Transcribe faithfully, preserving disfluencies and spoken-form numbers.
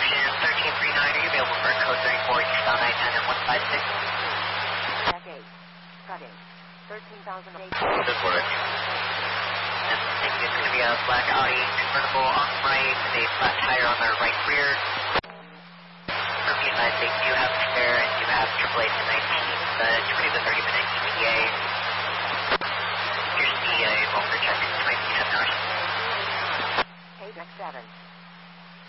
Ocean thirteen three nine, are you available for code thirty-four, eastbound nine ten and one five six? Deck eight, cutting, thirteen thousand eight. Good work. And thank you. It's going to be a black Audi convertible on the right, with a flat tire on the right rear. For P five, they do have spare and do have triple A to nineteen, but it's pretty the thirty minute E T A.